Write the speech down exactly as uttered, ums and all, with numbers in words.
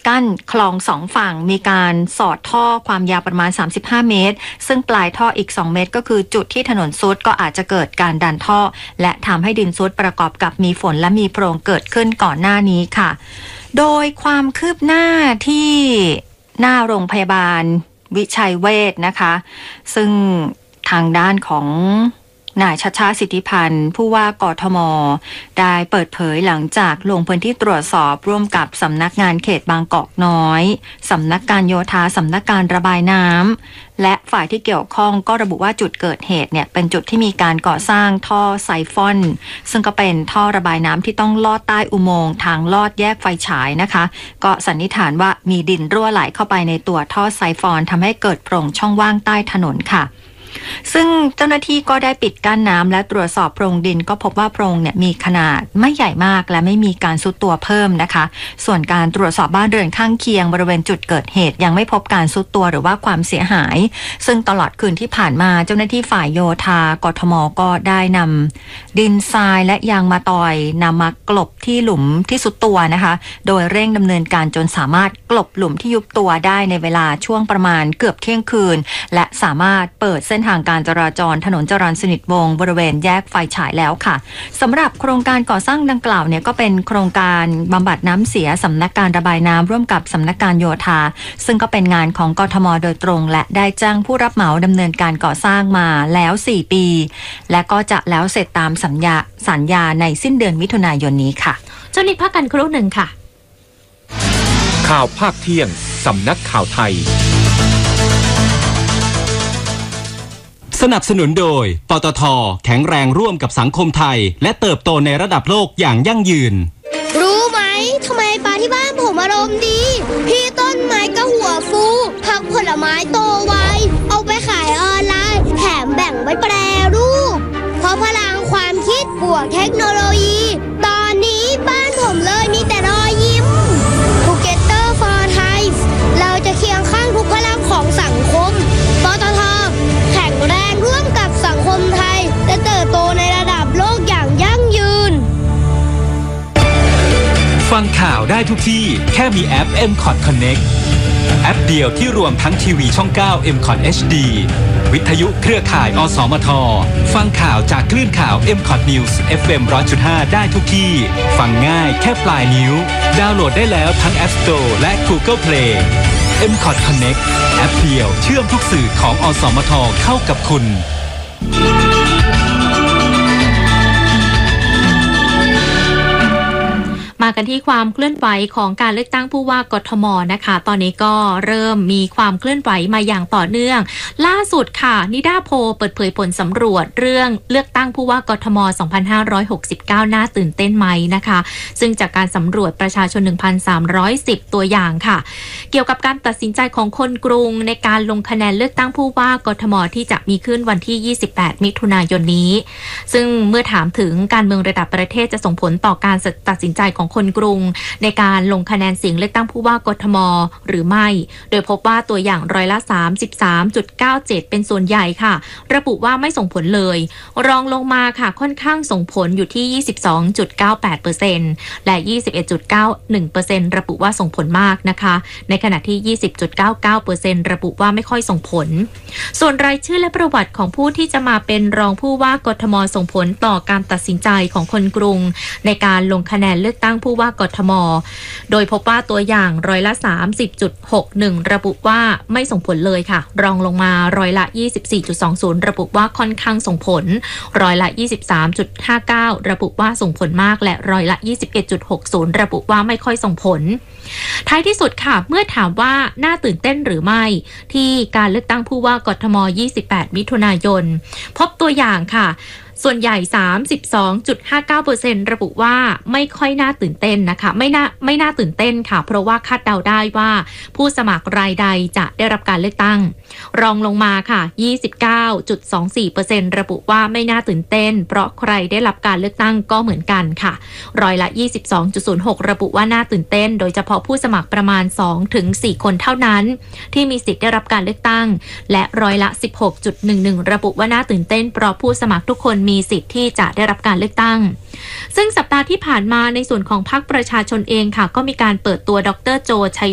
กั้นคลองสองฝั่งมีการสอดท่อความยาวประมาณสามสิบห้าเมตรซึ่งปลายท่ออีกสองเมตรก็คือจุดที่ถนนซุดก็อาจจะเกิดการดันท่อและทำให้ดินซุดประกอบกับมีฝนและมีโพรงเกิดขึ้นก่อนหน้านี้ค่ะโดยความคืบหน้าที่หน้าโรงพยาบาลวิชัยเวชนะคะซึ่งทางด้านของนายชัชชาติสิทธิพันธ์ผู้ว่ากทมได้เปิดเผยหลังจากลงพื้นที่ตรวจสอบร่วมกับสำนักงานเขตบางกอกน้อยสำนักการโยธาสำนักการระบายน้ำและฝ่ายที่เกี่ยวข้องก็ระบุว่าจุดเกิดเหตุเนี่ยเป็นจุดที่มีการก่อสร้างท่อไซฟอนซึ่งก็เป็นท่อระบายน้ำที่ต้องลอดใต้อุโมงค์ทางลอดแยกไฟฉายนะคะก็สันนิษฐานว่ามีดินรั่วไหลเข้าไปในตัวท่อไซฟอนทำให้เกิดโพรงช่องว่างใต้ถนนค่ะซึ่งเจ้าหน้าที่ก็ได้ปิดกั้นน้ำและตรวจสอบโพรงดินก็พบว่าโพรงเนี่ยมีขนาดไม่ใหญ่มากและไม่มีการซุดตัวเพิ่มนะคะส่วนการตรวจสอบบ้านเรือนข้างเคียงบริเวณจุดเกิดเหตุยังไม่พบการซุดตัวหรือว่าความเสียหายซึ่งตลอดคืนที่ผ่านมาเจ้าหน้าที่ฝ่ายโยธากทมก็ได้นำดินทรายและยางมะตอยนำมากลบที่หลุมที่ซุดตัวนะคะโดยเร่งดำเนินการจนสามารถกลบหลุมที่ยุบตัวได้ในเวลาช่วงประมาณเกือบเที่ยงคืนและสามารถเปิดเส้นทางการจราจรถนนจรัญสนิทวงศ์บริเวณแยกไฟฉายแล้วค่ะสำหรับโครงการก่อสร้างดังกล่าวเนี่ยก็เป็นโครงการบำบัดน้ำเสียสำนักการระบายน้ำร่วมกับสำนักการโยธาซึ่งก็เป็นงานของกทมโดยตรงและได้จ้างผู้รับเหมาดำเนินการก่อสร้างมาแล้วสี่ปีและก็จะแล้วเสร็จตามสัญญาสัญญาในสิ้นเดือนมิถุนายนนี้ค่ะเจ้านิดพักกันครู่หนึ่งค่ะข่าวภาคเที่ยงสำนักข่าวไทยสนับสนุนโดยปตท.แข็งแรงร่วมกับสังคมไทยและเติบโตในระดับโลกอย่างยั่งยืนรู้ไหมทำไมปลาที่บ้านผมอารมณ์ดีพี่ต้นไม้ก็หัวฟูผักผลไม้โตไวเอาไปขายออนไลน์แถมแบ่งไว้แปรรูปเพราะพลังความคิดบวกเทคโนโลยีตอนนี้บ้านผมเลยมีแต่รอยยิ้ม Together for Thai เราจะเคียงข้างทุกพลังของสังคมปตท.แข็งแรงร่วมกับสังคมไทยและเติบโตในระดับโลกอย่างยั่งยืนฟังข่าวได้ทุกที่แค่มีแอป เอ็ม คอท Connect แอปเดียวที่รวมทั้งทีวีช่องเก้า เอ็ม คอท เอช ดี วิทยุเครือข่ายอสมทฟังข่าวจากคลื่นข่าว เอ็ม คอท News เอฟ เอ็ม หนึ่งร้อยจุดห้า ได้ทุกที่ฟังง่ายแค่ปลายนิ้วดาวน์โหลดได้แล้วทั้ง App Store และ Google Play เอ็ม คอท Connect แอปเดียวเชื่อมทุกสื่อของอสมทเข้ากับคุณมากันที่ความเคลื่อนไหวของการเลือกตั้งผู้ว่ากทมนะคะตอนนี้ก็เริ่มมีความเคลื่อนไหวมาอย่างต่อเนื่องล่าสุดค่ะนิดาโพลเปิดเผยผลสำรวจเรื่องเลือกตั้งผู้ว่ากทมสองพันห้าร้อยหกสิบเก้าน่าตื่นเต้นไหมนะคะซึ่งจากการสำรวจประชาชน หนึ่งพันสามร้อยสิบ ตัวอย่างค่ะเกี่ยวกับการตัดสินใจของคนกรุงในการลงคะแนนเลือกตั้งผู้ว่ากทมที่จะมีขึ้นวันที่ยี่สิบแปดมิถุนายนนี้ซึ่งเมื่อถามถึงการเมืองระดับประเทศจะส่งผลต่อการตัดสินใจของคนกรุงในการลงคะแนนเสียงเลือกตั้งผู้ว่ากทมหรือไม่โดยพบว่าตัวอย่างร้อยละ สามสิบสามจุดเก้าเจ็ด เป็นส่วนใหญ่ค่ะระบุว่าไม่ส่งผลเลยรองลงมาค่ะค่อนข้างส่งผลอยู่ที่ ยี่สิบสองจุดเก้าแปดเปอร์เซ็นต์ และ ยี่สิบเอ็ดจุดเก้าหนึ่งเปอร์เซ็นต์ ระบุว่าส่งผลมากนะคะในขณะที่ ยี่สิบจุดเก้าเก้าเปอร์เซ็นต์ ระบุว่าไม่ค่อยส่งผลส่วนรายชื่อและประวัติของผู้ที่จะมาเป็นรองผู้ว่ากทมส่งผลต่อการตัดสินใจของคนกรุงในการลงคะแนนเลือกตั้งผู้ว่ากทมโดยพบว่าตัวอย่างร้อยละ สามสิบจุดหกหนึ่ง ระบุว่าไม่ส่งผลเลยค่ะรองลงมาร้อยละ ยี่สิบสี่จุดสองศูนย์ ระบุว่าค่อนข้างส่งผลร้อยละ ยี่สิบสามจุดห้าเก้า ระบุว่าส่งผลมากและร้อยละ ยี่สิบเอ็ดจุดหกศูนย์ ระบุว่าไม่ค่อยส่งผลท้ายที่สุดค่ะเมื่อถามว่าน่าตื่นเต้นหรือไม่ที่การเลือกตั้งผู้ว่ากทมยี่สิบแปดมิถุนายนพบตัวอย่างค่ะส่วนใหญ่ สามสิบสองจุดห้าเก้าเปอร์เซ็นต์ ระบุว่าไม่ค่อยน่าตื่นเต้นนะคะไม่น่าไม่น่าตื่นเต้นค่ะเพราะว่าคาดเดาได้ว่าผู้สมัครรายใดจะได้รับการเลือกตั้งรองลงมาค่ะ ยี่สิบเก้าจุดสองสี่เปอร์เซ็นต์ ระบุว่าไม่น่าตื่นเต้นเพราะใครได้รับการเลือกตั้งก็เหมือนกันค่ะร้อยละ ยี่สิบสองจุดศูนย์หก ระบุว่าน่าตื่นเต้นโดยเฉพาะผู้สมัครประมาณ สองถึงสี่ คนเท่านั้นที่มีสิทธิ์ได้รับการเลือกตั้งและร้อยละ สิบหกจุดหนึ่งหนึ่ง ระบุว่าน่าตื่นเต้นเพราะผู้สมัครทุกคนมีสิทธิ์ที่จะได้รับการเลือกตั้งซึ่งสัปดาห์ที่ผ่านมาในส่วนของพรรคประชาชนเองค่ะก็มีการเปิดตัวดร.โจชัย